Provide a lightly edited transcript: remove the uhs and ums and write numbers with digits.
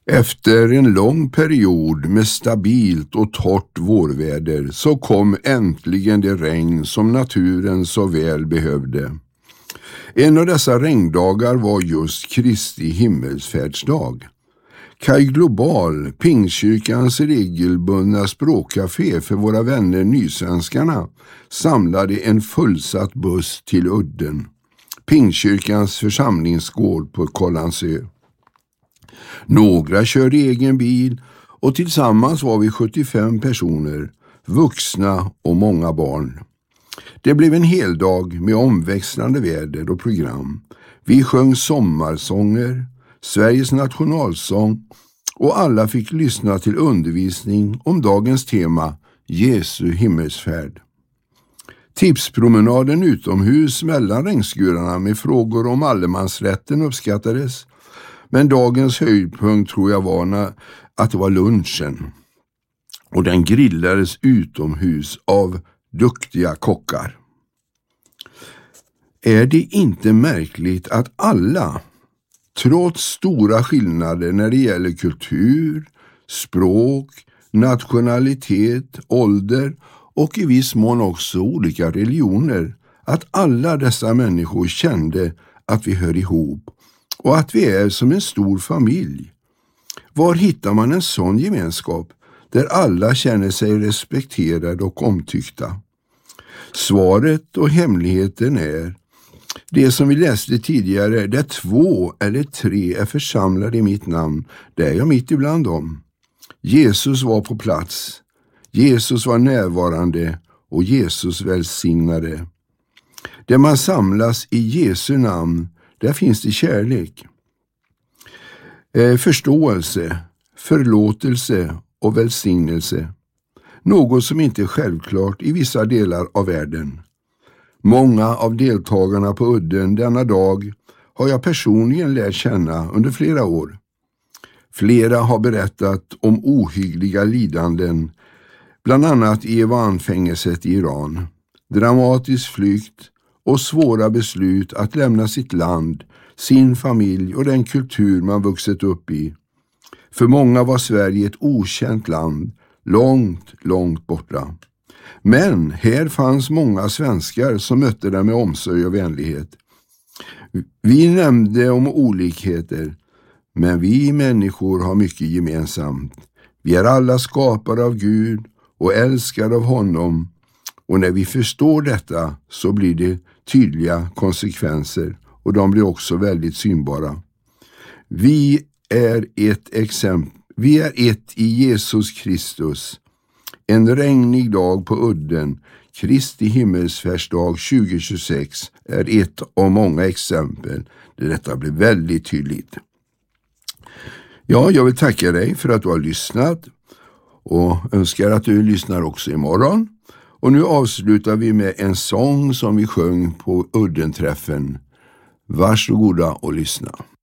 Efter en lång period med stabilt och torrt vårväder så kom äntligen det regn som naturen så väl behövde. En av dessa regndagar var just Kristi himmelsfärdsdag. Kaj Global, Pingstkyrkans regelbundna språkcafé för våra vänner nysvenskarna, samlade en fullsatt buss till udden. Pingstkyrkans församlingsgård på Kållandsö. Några körde egen bil och tillsammans var vi 75 personer, vuxna och många barn. Det blev en hel dag med omväxlande väder och program. Vi sjöng sommarsånger, Sveriges nationalsång och alla fick lyssna till undervisning om dagens tema Jesu himmelsfärd. Tipspromenaden utomhus mellan regnskurarna med frågor om allemansrätten uppskattades. Men dagens höjdpunkt tror jag var att det var lunchen. Och den grillades utomhus av duktiga kockar. Är det inte märkligt att alla, trots stora skillnader när det gäller kultur, språk, nationalitet, ålder och i viss mån också olika religioner, att alla dessa människor kände att vi hör ihop och att vi är som en stor familj? Var hittar man en sån gemenskap där alla känner sig respekterade och omtyckta? Svaret och hemligheten är det som vi läste tidigare, där 2 eller 3 är församlade i mitt namn, där är jag mitt ibland dem. Jesus var på plats, Jesus var närvarande och Jesus välsignade. Där man samlas i Jesu namn, där finns det kärlek, förståelse, förlåtelse och välsignelse. Något som inte är självklart i vissa delar av världen. Många av deltagarna på udden denna dag har jag personligen lärt känna under flera år. Flera har berättat om ohyggliga lidanden, bland annat i Evan-fängelset i Iran, dramatisk flykt och svåra beslut att lämna sitt land, sin familj och den kultur man vuxit upp i. För många var Sverige ett okänt land, långt, långt borta. Men här fanns många svenskar som mötte dem med omsorg och vänlighet. Vi nämnde om olikheter, men vi människor har mycket gemensamt. Vi är alla skapade av Gud och älskade av honom. Och när vi förstår detta så blir det tydliga konsekvenser och de blir också väldigt synbara. Vi är ett i Jesus Kristus. En regnig dag på udden, Kristi himmelsfärdsdag 2026, är ett av många exempel där detta blir väldigt tydligt. Ja, jag vill tacka dig för att du har lyssnat och önskar att du lyssnar också imorgon. Och nu avslutar vi med en sång som vi sjöng på uddenträffen. Varsågoda och lyssna.